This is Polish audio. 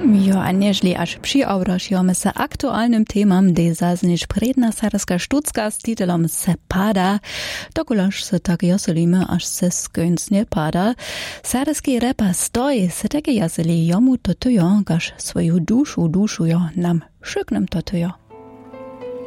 Jo, a nežli až přiavražujeme se aktuálnym témam, kde zazniš predna sarska štucka s titulom Se pada, dokolaž se tak jaselíme, až se skønsne pada. Sarski repa stoj se také jaseli jomu totujo, gaž svoju dušu jo nam šuknem totujo.